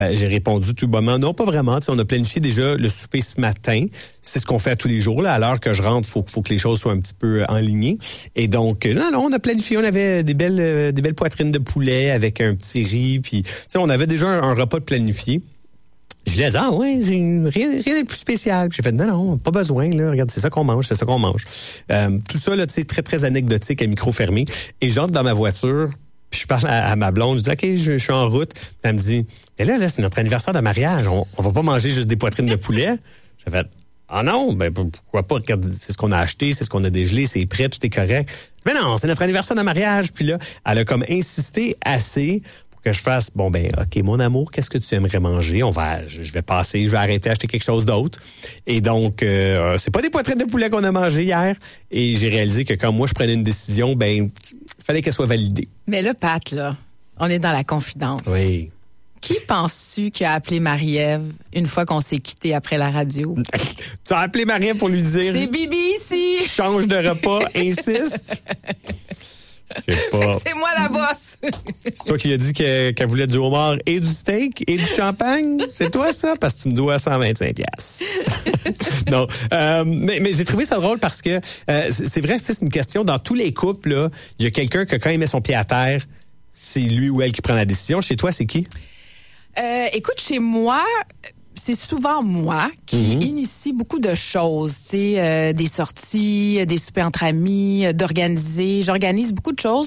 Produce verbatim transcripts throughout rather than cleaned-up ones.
Euh, j'ai répondu tout bonnement, non, pas vraiment. T'sais, on a planifié déjà le souper ce matin. C'est ce qu'on fait à tous les jours. Là. À l'heure que je rentre, faut, faut que les choses soient un petit peu enlignées. Et donc, euh, non, non, on a planifié. On avait des belles, euh, des belles poitrines de poulet avec un petit riz. Puis, on avait déjà un, un repas de planifié. Je lui ai dit, ah ouais, c'est rien, rien de plus spécial. Puis j'ai fait, non, non, pas besoin, là. Regarde, c'est ça qu'on mange, c'est ça qu'on mange. Euh, tout ça, là, tu sais, très, très anecdotique à micro fermé. Et j'entre dans ma voiture, puis je parle à, à ma blonde, je dis, OK, je, je suis en route. Puis elle me dit, mais là, là, c'est notre anniversaire de mariage. On, on va pas manger juste des poitrines de poulet. J'ai fait, ah non, ben pourquoi pas? Regarde, c'est ce qu'on a acheté, c'est ce qu'on a dégelé, c'est prêt, tout est correct. Mais non, c'est notre anniversaire de mariage. Puis là, elle a comme insisté assez que je fasse, bon ben, OK, mon amour, qu'est-ce que tu aimerais manger? On va, je, je vais passer, je vais arrêter d'acheter quelque chose d'autre. Et donc, euh, c'est pas des poitrines de poulet qu'on a mangé hier. Et j'ai réalisé que quand moi, je prenais une décision, ben, il fallait qu'elle soit validée. Mais là, Pat, là, on est dans la confidence. Oui. Qui penses-tu qui a appelé Marie-Ève une fois qu'on s'est quitté après la radio? Tu as appelé Marie-Ève pour lui dire... C'est Bibi ici! Change de repas, insiste. Je sais pas. C'est moi la bosse. C'est toi qui as dit que, qu'elle voulait du homard et du steak et du champagne? C'est toi ça? Parce que tu me dois cent vingt-cinq piastres. Non. Euh, mais, mais j'ai trouvé ça drôle parce que euh, c'est, c'est vrai que c'est une question. Dans tous les couples, là, il y a quelqu'un que quand il met son pied à terre, c'est lui ou elle qui prend la décision. Chez toi, c'est qui? Euh, écoute, chez moi... c'est souvent moi qui mm-hmm. initie beaucoup de choses. C'est euh, des sorties, des soupers entre amis, euh, d'organiser. J'organise beaucoup de choses.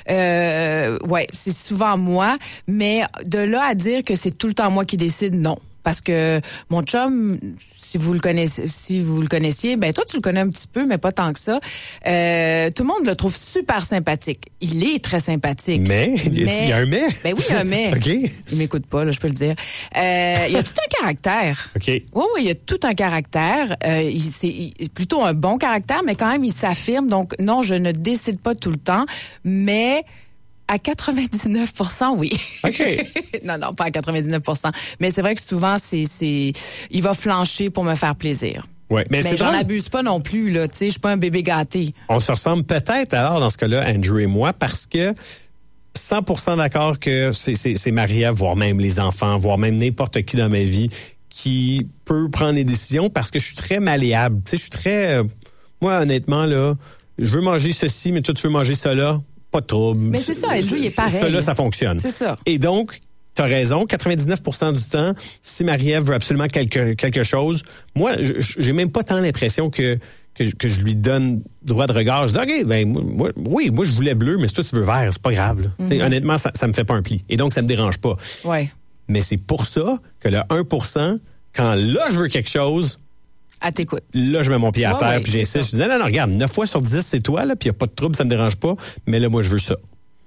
Euh, ouais, c'est souvent moi. Mais de là à dire que c'est tout le temps moi qui décide, non. Parce que mon chum, si vous le connaissez, si vous le connaissiez, ben toi tu le connais un petit peu, mais pas tant que ça. Euh, tout le monde le trouve super sympathique. Il est très sympathique. Mais il y, a, y a un mais. Ben oui, il y a un mais. Ok. Il m'écoute pas, là, je peux le dire. Euh, il a tout un caractère. Ok. Oui, oui, il a tout un caractère. Euh, il, c'est il, plutôt un bon caractère, mais quand même il s'affirme. Donc non, je ne décide pas tout le temps, mais à quatre-vingt-dix-neuf pour cent, oui. OK. non, non, pas à quatre-vingt-dix-neuf pour cent. Mais c'est vrai que souvent, c'est, c'est, il va flancher pour me faire plaisir. Ouais, mais, mais c'est j'en drôle. abuse pas non plus, là. Tu sais, je suis pas un bébé gâté. On se ressemble peut-être alors dans ce cas-là, Andrew et moi, parce que cent pour cent d'accord que c'est, c'est, c'est Marie-Ève, voire même les enfants, voire même n'importe qui dans ma vie, qui peut prendre les décisions parce que je suis très malléable. Tu sais, je suis très... Euh, moi, honnêtement, là, je veux manger ceci, mais toi, tu veux manger cela. Pas de trouble. Mais c'est ça, Andrew, il est pareil. Ça, là, ça fonctionne. C'est ça. Et donc, tu as raison, quatre-vingt-dix-neuf pour cent du temps, si Marie-Ève veut absolument quelque, quelque chose, moi, j'ai même pas tant l'impression que, que, que je lui donne droit de regard. Je dis, OK, ben, moi, oui, moi, je voulais bleu, mais si toi, tu veux vert, c'est pas grave. Mm-hmm. Honnêtement, ça, ça me fait pas un pli. Et donc, ça me dérange pas. Ouais. Mais c'est pour ça que le un pour cent, quand là, je veux quelque chose, à t'écoute. là, je mets mon pied à ouais, terre, ouais, puis j'insiste. Je dis, non, non, non, regarde, neuf fois sur dix, c'est toi, là, puis il n'y a pas de trouble, ça me dérange pas, mais là, moi, je veux ça.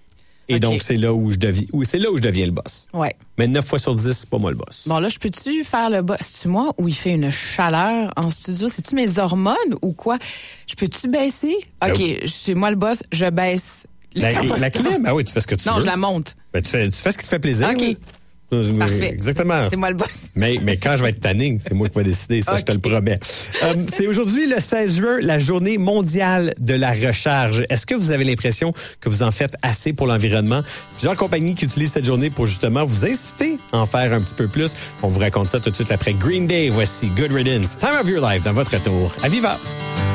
Et okay. donc, c'est là où je deviens, c'est là où je deviens le boss. Ouais. Mais neuf fois sur dix, c'est pas moi le boss. Bon, là, je peux-tu faire le boss? C'est-tu moi où il fait une chaleur en studio? C'est-tu mes hormones ou quoi? Je peux-tu baisser? OK, euh, c'est moi le boss, je baisse la, la clim? Ah oui, tu fais ce que tu non, veux. Non, je la monte. Ben, tu, fais, tu fais ce qui te fait plaisir. OK. Là. Parfait. Exactement. C'est moi le boss. Mais, mais quand je vais être tanning, c'est moi qui vais décider, ça, okay. Je te le promets. Euh, c'est aujourd'hui, le seize juin, la journée mondiale de la recharge. Est-ce que vous avez l'impression que vous en faites assez pour l'environnement? Plusieurs compagnies qui utilisent cette journée pour justement vous inciter à en faire un petit peu plus. On vous raconte ça tout de suite après Green Day. Voici Good Riddance, Time of Your Life dans votre tour à Viva.